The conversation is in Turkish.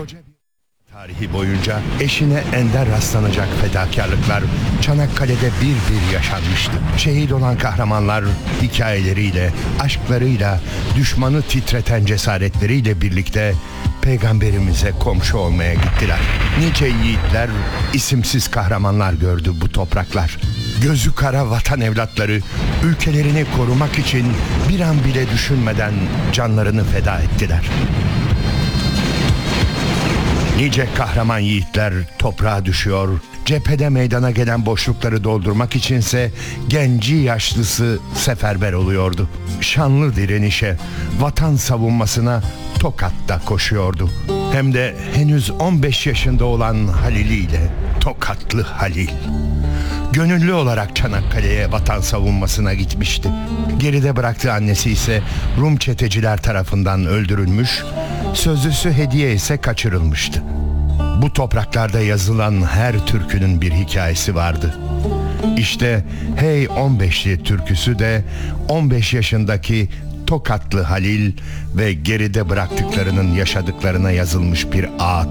Koca bir tarihi boyunca eşine ender rastlanacak fedakarlıklar Çanakkale'de bir bir yaşanmıştı. Şehit olan kahramanlar hikayeleriyle, aşklarıyla, düşmanı titreten cesaretleriyle birlikte Peygamberimize komşu olmaya gittiler. Nice yiğitler, isimsiz kahramanlar gördü bu topraklar. Gözü kara vatan evlatları ülkelerini korumak için bir an bile düşünmeden canlarını feda ettiler. Nice kahraman yiğitler toprağa düşüyor, cephede meydana gelen boşlukları doldurmak içinse genci yaşlısı seferber oluyordu. Şanlı direnişe, vatan savunmasına Tokat'ta koşuyordu. Hem de henüz 15 yaşında olan Halil ile, Tokatlı Halil. Gönüllü olarak Çanakkale'ye vatan savunmasına gitmişti. Geride bıraktığı annesi ise Rum çeteciler tarafından öldürülmüş, sözlüsü Hediye ise kaçırılmıştı. Bu topraklarda yazılan her türkünün bir hikayesi vardı. İşte Hey 15'li türküsü de 15 yaşındaki Tokatlı Halil ve geride bıraktıklarının yaşadıklarına yazılmış bir ağıt.